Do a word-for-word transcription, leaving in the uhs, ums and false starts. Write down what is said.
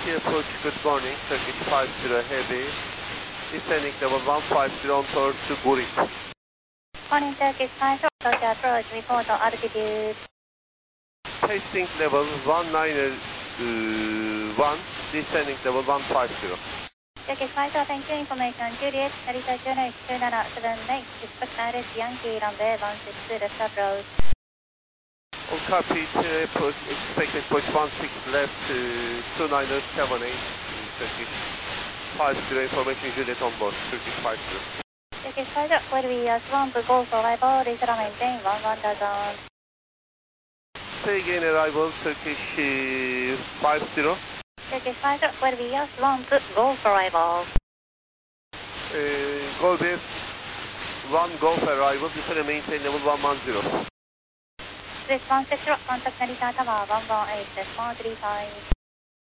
T approach, good morning, Turkish five zero heavy, descending level one five zero on towards to Guri. Morning, Turkish five zero, approach, approach, report on altitude. Tasting level one nine one, descending level one five zero. Turkish five zero, thank you, information, Juliet, Narita Juno, two nine seven eight, expect Iris Yankee, runway one six two, left approach. On copy, approach, expected push one six left, two nine seven eight, Turkish five zero, information Juliet on board, Turkish five zero. Turkish five zero, will be a swamp, go for arrival, return maintain, one one thousand. Say again arrival, Turkish uh, five zero. Turkish five zero, will be a swamp, go for arrival. Uh, go there, one go for arrival, return and maintain level one one zero. Response zero, contact Narita Tower, one one eight, four three five.